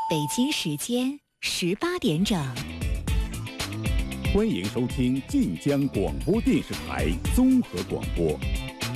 北京时间18点整。 欢迎收听晋江广播电视台综合广播。